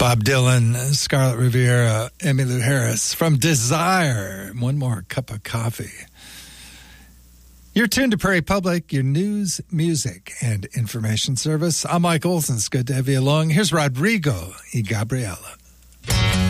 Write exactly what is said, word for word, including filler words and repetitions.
Bob Dylan, Scarlett Rivera, Emmylou Harris from Desire. One more cup of coffee. You're tuned to Prairie Public, your news, music, and information service. I'm Mike Olson. It's good to have you along. Here's Rodrigo y Gabriela.